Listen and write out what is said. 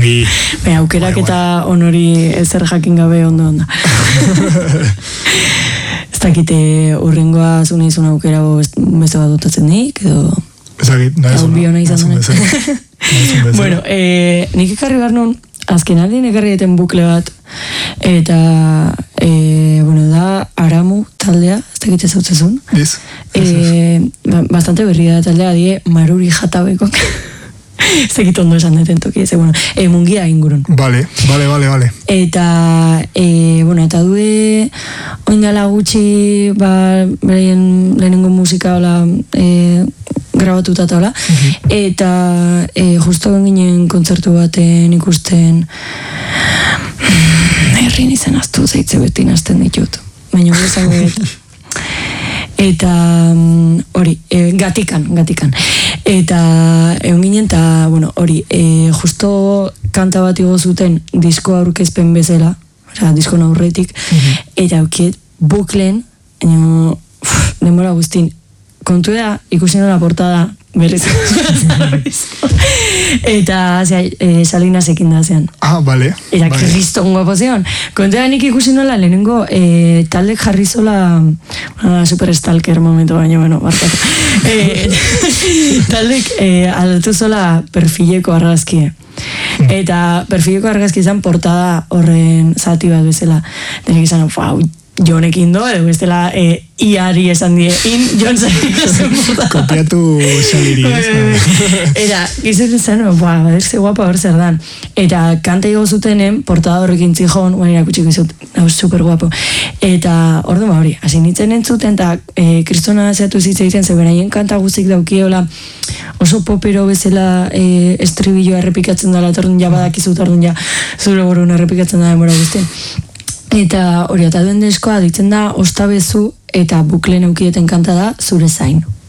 Baina aukerak eta onori ezer jakin gabe ondo. Ez dakite urrengoa zune izun aukera beste bat dotatzen nik, edo... Ez dakit, nahi izan. Bueno, nik ekarri behar nun, azken aldin ekarri eten bukle bat, eta, da, Aramu taldea, ez dakit ez hautzezun. Bastante berri da taldea, die Maruri Jatabekok. Ez dakit ondo esan deten toki, Mungia ingurun. Vale. Eta, eta due, oindala gutxi, beraien lehenengo musika, grabatuta eta hola, eta justo ginen kontzertu baten ikusten herrin izen aztu zeitze beti nazten ditut, baina hori zango eta hori, gatikan eta egon ginen eta hori, justo kanta bat igo zuten disko aurkezpen bezala, disko aurretik, eta aukiet buklen denbora guztin kontu da, ikusi nola portada berriz. Eta Salinasekin da zean. Bale. Eta kriston guapo zeon. Kontu da nik ikusi nola lehenengo taldek jarri zola super stalker momento baina, barkatu. Taldek aldatu zola perfileko argazkie. Eta perfileko argazki izan portada horren zati bat bezala. Denek izan, Jonekin do, edo bestela iari esan die, Jonekin esan portada. Kopiatu saliri. Eta, gizten zen, baderze guapa hor zer dan. Eta kanta igo zutenen, portada horrekin zijon, irakutsiko izut, super guapo. Eta, ordu hori, hasi nintzen entzuten, eta kristona zeatu zitzaiten, zeberaien kanta guzik daukiola, oso popero bezala estribillo errepikatzen dela, eta orduan ja badakizut, orduan ja zure borun errepikatzen da demora guztien. Eta hori, eta duen deskoa ditzen da Ostabezu eta buklen eukieten kanta da Zure zain.